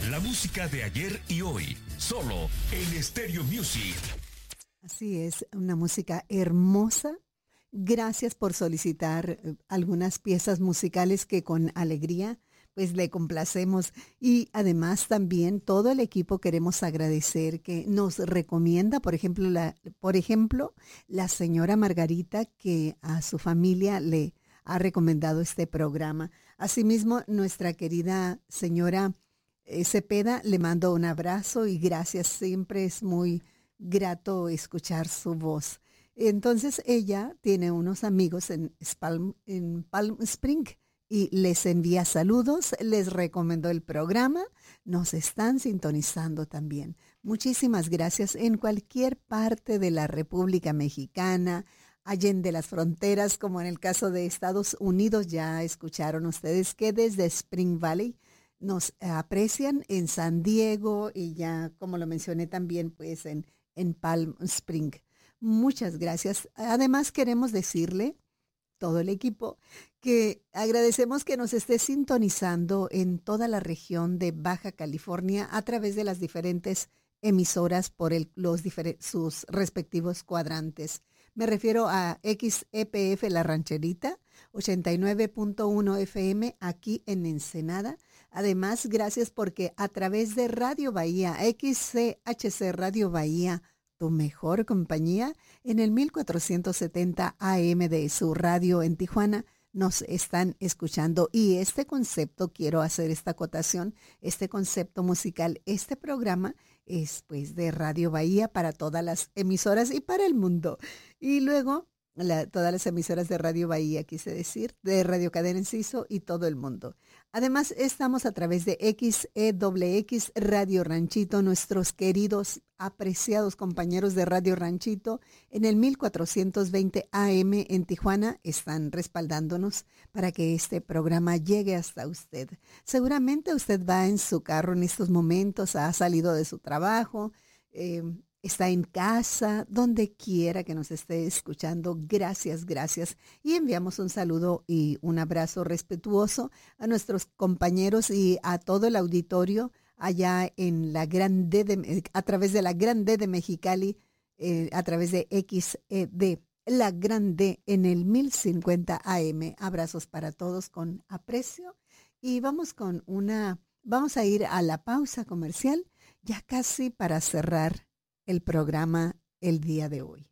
La música de ayer y hoy, solo en Stereo Music. Así es, una música hermosa. Gracias por solicitar algunas piezas musicales que con alegría pues le complacemos, y además también todo el equipo queremos agradecer que nos recomienda, por ejemplo, la señora Margarita, que a su familia le ha recomendado este programa. Asimismo, nuestra querida señora Cepeda, le mando un abrazo y gracias, siempre es muy grato escuchar su voz. Entonces ella tiene unos amigos en Palm Spring y les envía saludos, les recomendó el programa, nos están sintonizando también. Muchísimas gracias en cualquier parte de la República Mexicana, allende las fronteras, como en el caso de Estados Unidos. Ya escucharon ustedes que desde Spring Valley nos aprecian, en San Diego, y ya como lo mencioné también pues en Palm Spring. Muchas gracias. Además queremos decirle, todo el equipo, que agradecemos que nos esté sintonizando en toda la región de Baja California a través de las diferentes emisoras por sus respectivos cuadrantes. Me refiero a XEPF La Rancherita, 89.1 FM aquí en Ensenada. Además, gracias porque a través de Radio Bahía, XCHC Radio Bahía, tu mejor compañía, en el 1470 AM de su radio en Tijuana, nos están escuchando. Y este concepto, quiero hacer esta acotación, este concepto musical, este programa es pues de Radio Bahía para todas las emisoras y para el mundo. Y luego todas las emisoras de Radio Bahía, quise decir, de Radio Cadena Enciso y todo el mundo. Además, estamos a través de XEWX Radio Ranchito, nuestros queridos, apreciados compañeros de Radio Ranchito, en el 1420 AM en Tijuana, están respaldándonos para que este programa llegue hasta usted. Seguramente usted va en su carro en estos momentos, ha salido de su trabajo, está en casa, donde quiera que nos esté escuchando. Gracias, gracias. Y enviamos un saludo y un abrazo respetuoso a nuestros compañeros y a todo el auditorio allá en la Gran D a través de la Gran D de Mexicali, a través de XED, la Gran D en el 1050 AM. Abrazos para todos con aprecio. Y vamos a ir a la pausa comercial, ya casi para cerrar el programa el día de hoy.